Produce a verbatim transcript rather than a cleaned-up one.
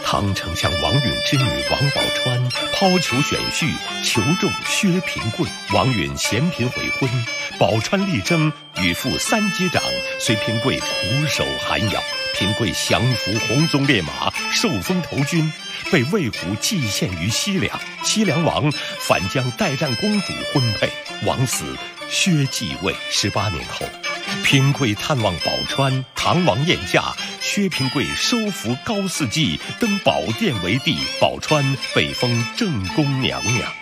唐丞相王允之女王宝钏抛球选婿，球中薛平贵。王允嫌贫悔婚，宝钏力争，与父三接掌，随平贵苦守寒窑。平贵降服红宗烈马，受封头君，被魏虎寄献于西凉。西凉王反将代战公主婚配，王死，薛继位。十八年后，平贵探望宝钏，唐王宴驾，薛平贵收服高四季，登宝殿为帝，宝钏被封正宫娘娘。